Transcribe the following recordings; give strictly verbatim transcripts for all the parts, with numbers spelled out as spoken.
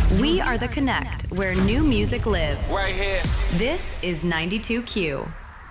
We are the Connect, where new music lives. Right here. This is ninety-two Q.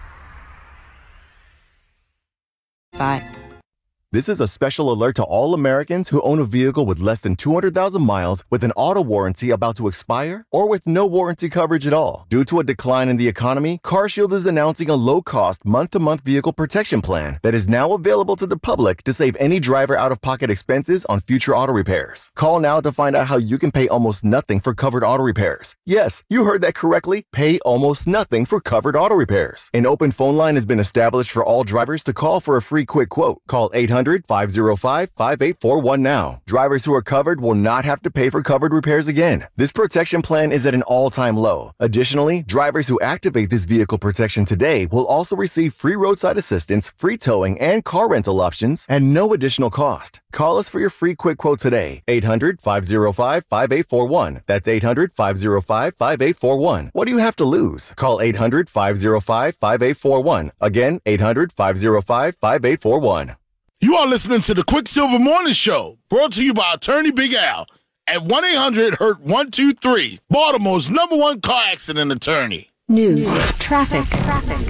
Bye. This is a special alert to all Americans who own a vehicle with less than two hundred thousand miles with an auto warranty about to expire or with no warranty coverage at all. Due to a decline in the economy, CarShield is announcing a low-cost month-to-month vehicle protection plan that is now available to the public to save any driver out-of-pocket expenses on future auto repairs. Call now to find out how you can pay almost nothing for covered auto repairs. Yes, you heard that correctly. Pay almost nothing for covered auto repairs. An open phone line has been established for all drivers to call for a free quick quote. Call eight hundred, five oh five, five eight four one now. Drivers who are covered will not have to pay for covered repairs again. This protection plan is at an all-time low. Additionally, drivers who activate this vehicle protection today will also receive free roadside assistance, free towing, and car rental options at no additional cost. Call us for your free quick quote today. eight hundred, five oh five, five eight four one. That's eight hundred, five oh five, five eight four one. What do you have to lose? Call eight hundred, five oh five, five eight four one. Again, eight hundred, five oh five, five eight four one. You are listening to the Quicksilver Morning Show, brought to you by Attorney Big Al at one eight hundred hurt one two three, Baltimore's number one car accident attorney. News, traffic, traffic.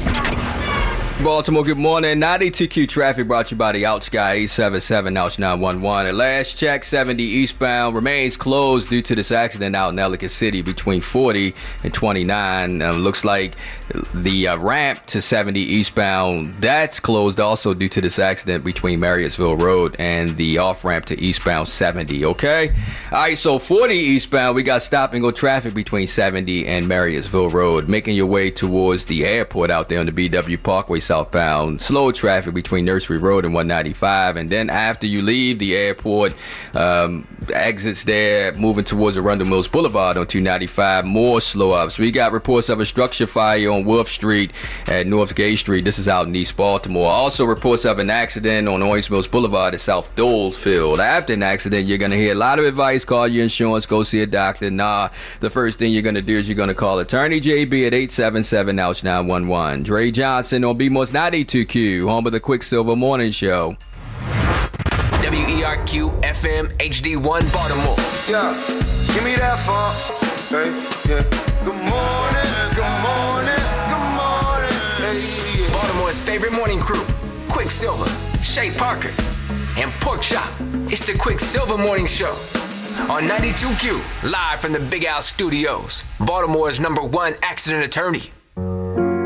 Baltimore, good morning. ninety-two Q traffic brought to you by the Outsky eight seven seven Ouch nine one one. At last check, seventy eastbound remains closed due to this accident out in Ellicott City between forty and twenty-nine. Um, looks like the uh, ramp to seventy eastbound, that's closed also due to this accident between Marriottsville Road and the off-ramp to eastbound seventy, okay? All right, so forty eastbound, we got stop and go traffic between seventy and Marriottsville Road. Making your way towards the airport out there on the B W Parkway southbound, slow traffic between Nursery Road and one ninety-five, and then after you leave the airport, um, exits there, moving towards Arundel Mills Boulevard on two ninety-five, more slow ups. We got reports of a structure fire on Wolf Street at North Gay Street. This is out in East Baltimore. Also reports of an accident on Orange Mills Boulevard at South Dolesfield. After an accident, you're going to hear a lot of advice. Call your insurance, go see a doctor. Nah, the first thing you're going to do is you're going to call Attorney J B at eight seven seven Ouch nine one one. Dre Johnson on B Most ninety-two Q, home of the Quicksilver Morning Show. W E R Q F M H D one Baltimore. Yeah, give me that funk. Hey, yeah. Good morning, good morning, good morning. Hey, yeah. Baltimore's favorite morning crew, Quicksilver, Shay Parker, and Pork Chop. It's the Quicksilver Morning Show on ninety-two Q, live from the Big Al Studios, Baltimore's number one accident attorney.